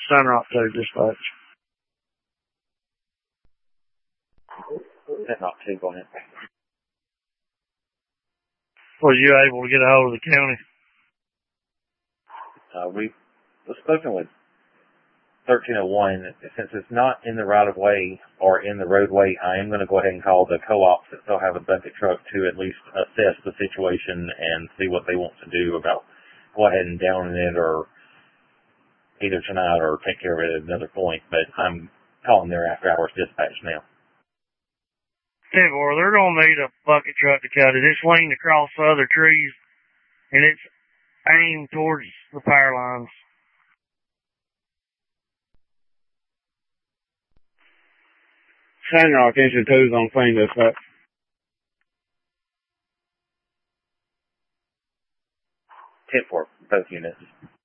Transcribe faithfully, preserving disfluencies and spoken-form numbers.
Sun Rock two dispatch. Sun Rock two, go ahead. Was you able to get a hold of the county? Uh, we were spoken with thirteen oh one. Since it's not in the right of way or in the roadway, I am going to go ahead and call the co-ops that still have a bucket truck to at least assess the situation and see what they want to do about go ahead and downing it or either tonight or take care of it at another point. But I'm calling their after hours dispatch now. Yeah, boy, they're going to need a bucket truck to cut it. It's leaned across the other trees, and it's aimed towards the power lines. Sun Rock, engine two's on scene dispatch. ten four, both units.